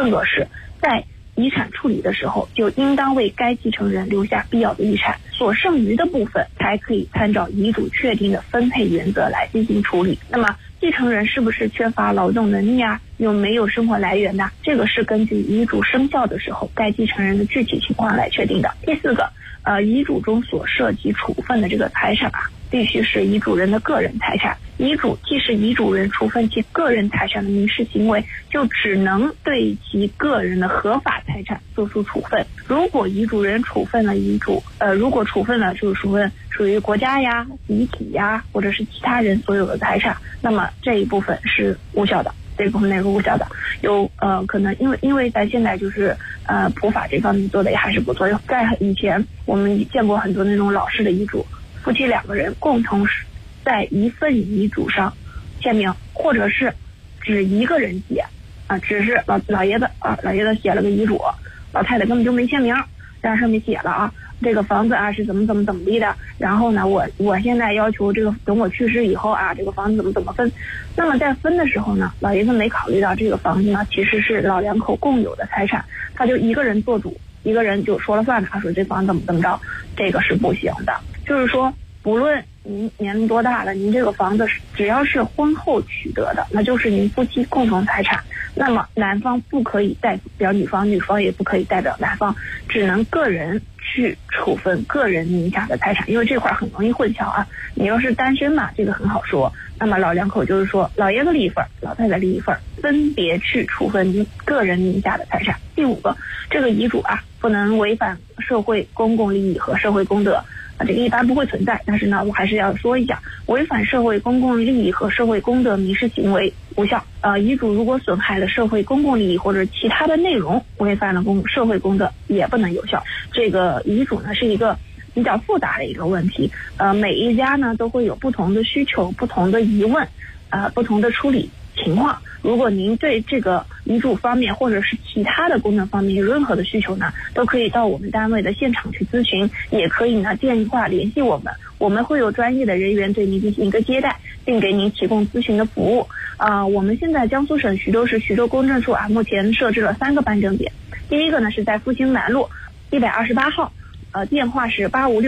更多是在遗产处理的时候，就应当为该继承人留下必要的遗产，所剩余的部分才可以参照遗嘱确定的分配原则来进行处理。那么继承人是不是缺乏劳动能力啊，有没有生活来源呢？这个是根据遗嘱生效的时候该继承人的具体情况来确定的。第四个，遗嘱中所涉及处分的这个财产啊，必须是遗嘱人的个人财产。遗嘱既是遗嘱人处分其个人财产的民事行为，就只能对其个人的合法财产作出处分。如果遗嘱人处分了遗嘱，如果处分了就是处分属于国家呀、集体呀或者是其他人所有的财产，那么这一部分是无效的。这部分内容无效的，有可能因为在现在就是普法这方面做的也还是不错。在以前我们见过很多那种老式的遗嘱，夫妻2个人共同在一份遗嘱上签名，或者是只一个人写只是老爷子写了个遗嘱，老太太根本就没签名，在上面写了这个房子是怎么地的，然后呢我现在要求这个等我去世以后这个房子怎么分。那么在分的时候呢，老爷子没考虑到这个房子呢其实是老两口共有的财产，他就一个人做主，一个人就说了算，他说这房子怎么着，这个是不行的。就是说不论您年龄多大了，您这个房子只要是婚后取得的，那就是您夫妻共同财产。那么男方不可以代表女方，女方也不可以代表男方，只能个人去处分个人名下的财产，因为这块很容易混淆你要是单身嘛，这个很好说。那么老两口就是说，老爷子立一份，老太太立一份，分别去处分个人名下的财产。第5个，这个遗嘱不能违反社会公共利益和社会公德。这个一般不会存在，但是呢我还是要说一下，违反社会公共利益和社会公德民事行为无效。遗嘱如果损害了社会公共利益或者其他的内容，违反了社会公德也不能有效。这个遗嘱呢是一个比较复杂的一个问题，每一家呢都会有不同的需求、不同的疑问，不同的处理情况。如果您对这个遗嘱方面或者是其他的功能方面有任何的需求呢，都可以到我们单位的现场去咨询，也可以呢电话联系我们，我们会有专业的人员对您进行一个接待，并给您提供咨询的服务。我们现在江苏省徐州市徐州公证处目前设置了3个办证点。第一个呢是在复兴南路128号，电话是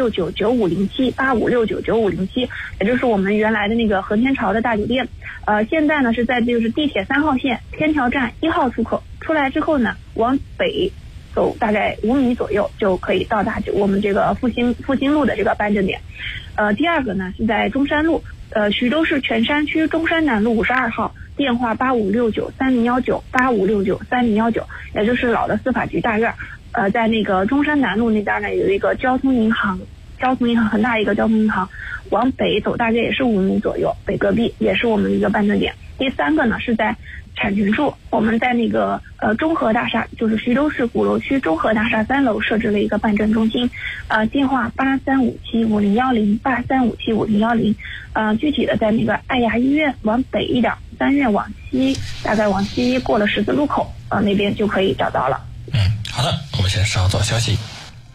85699507 85699507，也就是我们原来的那个和天朝的大酒店。现在呢是在就是地铁3号线天桥站1号出口出来之后呢，往北走大概5米左右就可以到达我们这个复兴路的这个办证点。第2个呢是在中山路，徐州市泉山区中山南路52号，电话85693019 85693019，也就是老的司法局大院。在那个中山南路那边呢有一个交通银行很大一个交通银行，往北走大概也是5米左右，北隔壁也是我们一个办证点。第3个呢是在产权处，我们在那个中和大厦，就是徐州市鼓楼区中和大厦3楼设置了一个办证中心，电话83575010 83575010，具体的在那个爱雅医院往北一点，3院往西，大概往西过了十字路口那边就可以找到了。 好的，我们先稍作休息。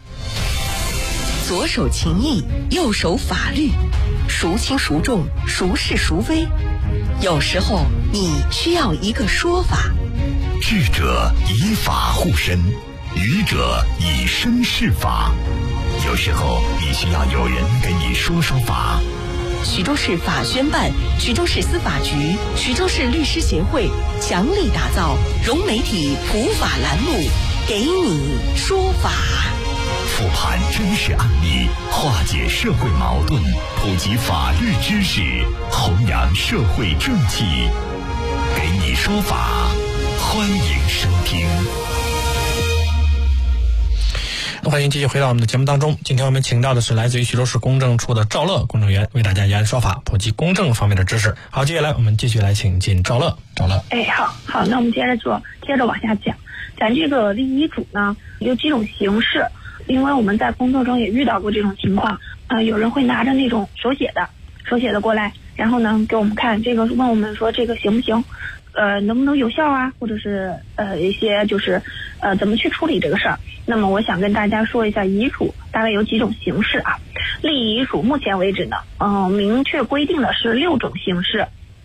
左手情义，右手法律，孰轻孰重，孰是孰非？有时候你需要一个说法。 智者以法护身，愚者以身试法。有时候你需要有人给你说法。 徐州市法宣办、徐州市司法局、徐州市律师协会强力打造融媒体普法栏目，给你说法。 复盘真实案例，化解社会矛盾，普及法律知识，弘扬社会正气。给你说法，欢迎收听。 欢迎继续回到我们的节目当中。今天我们请到的是来自于徐州市公证处的赵乐公证员，为大家言说法，普及公证方面的知识。好，接下来我们继续来请进赵乐。 好，那我们接着往下讲。咱这个立遗嘱呢有几种形式，因为我们在工作中也遇到过这种情况，有人会拿着那种手写的过来，然后呢给我们看，这个问我们说这个行不行，能不能有效啊，或者是一些就是怎么去处理这个事儿。那么我想跟大家说一下遗嘱大概有几种形式立遗嘱目前为止呢明确规定的是6种形式，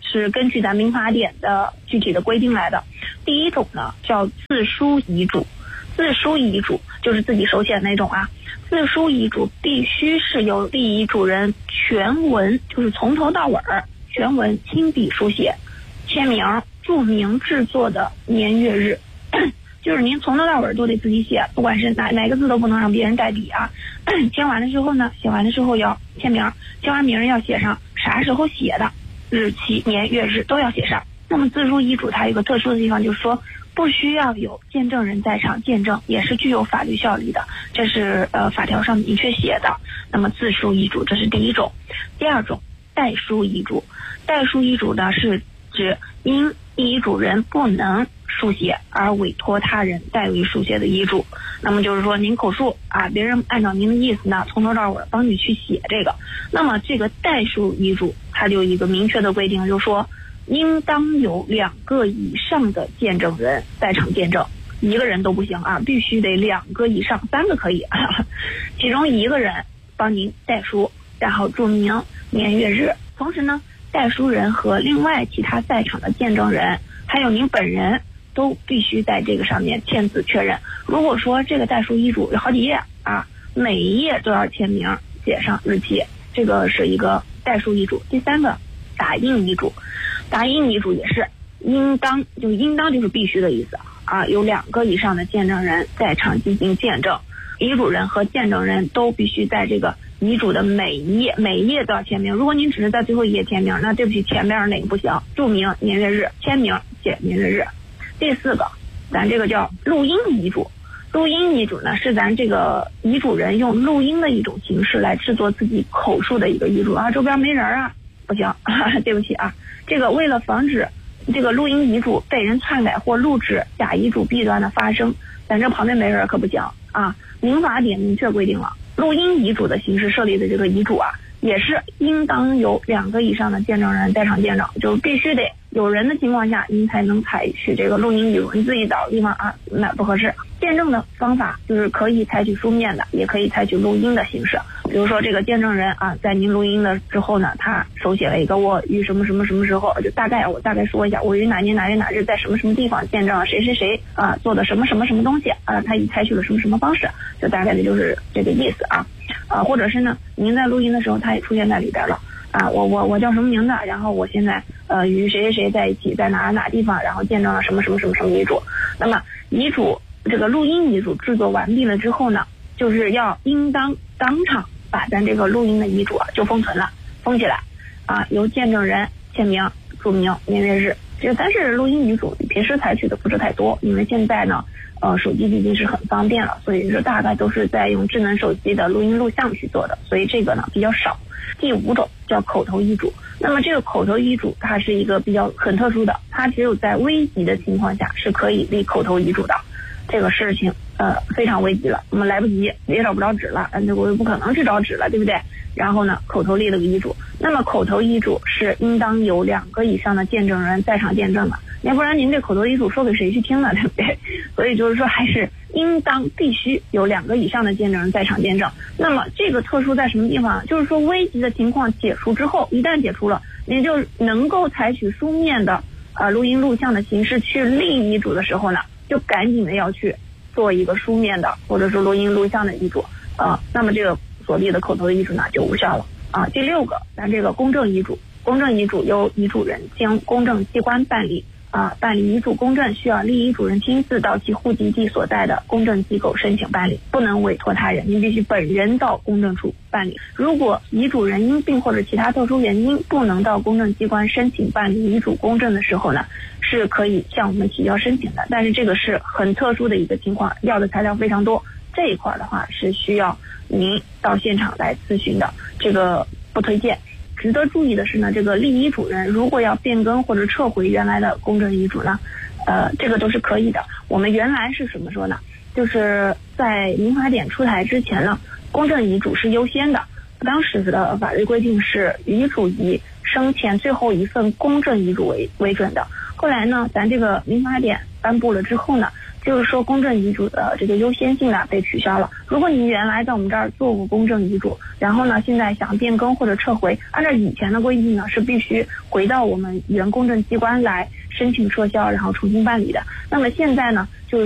是根据咱民法典的具体的规定来的。第一种呢叫自书遗嘱，自书遗嘱就是自己手写的那种啊。自书遗嘱必须是由立遗嘱人全文，就是从头到尾全文亲笔书写，签名注明制作的年月日，就是您从头到尾都得自己写，不管是哪个字都不能让别人代笔啊。签完的时候呢，写完的时候要签名，签完名要写上啥时候写的，日期年月日都要写上。那么自书遗嘱它有一个特殊的地方，就是说不需要有见证人在场见证，也是具有法律效力的，这是法条上明确写的。那么自书遗嘱这是第一种。第二种代书遗嘱，代书遗嘱呢是指因遗嘱人不能书写而委托他人代为书写的遗嘱。那么就是说您口述啊，别人按照您的意思呢从头到尾帮你去写这个。那么这个代书遗嘱它就有一个明确的规定，就是说应当有2个以上的见证人在场见证，一个人都不行啊，必须得2个以上，3个可以其中1个人帮您代书，然后注明年月日。同时呢，代书人和另外其他在场的见证人还有您本人都必须在这个上面签字确认。如果说这个代书遗嘱有好几页啊，每一页都要签名写上日期，这个是一个代书遗嘱。第三个打印遗嘱，打印遗嘱也是应当就是必须的意思啊，有2个以上的见证人在场进行见证，遗嘱人和见证人都必须在这个遗嘱的每一页都要签名。如果您只是在最后一页签名，那对不起，前面哪个不行，注明年月日，签名写年月日。第4个咱这个叫录音遗嘱，录音遗嘱呢是咱这个遗嘱人用录音的一种形式来制作自己口述的一个遗嘱啊，周边没人啊不行对不起啊，这个为了防止这个录音遗嘱被人篡改或录制假遗嘱弊端的发生，咱这旁边没人可不行啊。民法典明确规定了，录音遗嘱的形式设立的这个遗嘱啊，也是应当有2个以上的见证人在场见证，就必须得有人的情况下您才能采取这个录音遗嘱，你自己找个地方啊那不合适。见证的方法就是可以采取书面的，也可以采取录音的形式。比如说这个见证人啊，在您录音的之后呢，他手写了一个我于什么什么什么时候，就我大概说一下，我于哪年哪月哪日在什么什么地方见证了谁谁谁啊做的什么什么什么东西啊，他采取了什么什么方式，就大概的就是这个意思啊。或者是呢，您在录音的时候他也出现在里边了啊，我叫什么名字，然后我现在与谁谁谁在一起，在哪地方，然后见证了什么什么什么什么遗嘱。那么遗嘱这个录音遗嘱制作完毕了之后呢，就是要应当当场把咱这个录音的遗嘱就封起来啊，由见证人签名注明年月日。但是录音遗嘱平时采取的不是太多，因为现在呢手机毕竟是很方便了，所以说大概都是在用智能手机的录音录像去做的，所以这个呢比较少。第5种叫口头遗嘱，那么这个口头遗嘱它是一个很特殊的，它只有在危急的情况下是可以立口头遗嘱的。这个事情非常危急了，我们来不及也找不着纸了，我又不可能去找纸了，对不对？然后呢口头立了个遗嘱，那么口头遗嘱是应当有2个以上的见证人在场见证的，要不然您这口头遗嘱说给谁去听呢，对不对？所以就是说还是应当必须有2个以上的见证人在场见证。那么这个特殊在什么地方？就是说危急的情况解除之后，一旦解除了，你就能够采取书面的录音录像的形式去立遗嘱的时候呢，就赶紧的要去做一个书面的或者是录音录像的遗嘱那么这个所立的口头的遗嘱呢就无效了啊。第6个咱这个公证遗嘱，公证遗嘱由遗嘱人经公证机关办理办理遗嘱公证需要立遗嘱人亲自到其户籍地所在的公证机构申请办理，不能委托他人，您必须本人到公证处办理。如果遗嘱人因病或者其他特殊原因不能到公证机关申请办理遗嘱公证的时候呢，是可以向我们提交申请的，但是这个是很特殊的一个情况，要的材料非常多，这一块的话是需要您到现场来咨询的，这个不推荐。值得注意的是呢，这个立遗嘱人如果要变更或者撤回原来的公证遗嘱呢，这个都是可以的。我们原来是怎么说呢？就是在民法典出台之前呢，公证遗嘱是优先的。当时的法律规定是遗嘱以生前最后一份公证遗嘱为准的。后来呢，咱这个民法典颁布了之后呢， 就是说公证遗嘱的这个优先性呢被取消了。如果您原来在我们这儿做过公证遗嘱，然后呢现在想变更或者撤回，按照以前的规定呢是必须回到我们原公证机关来申请撤销，然后重新办理的。那么现在呢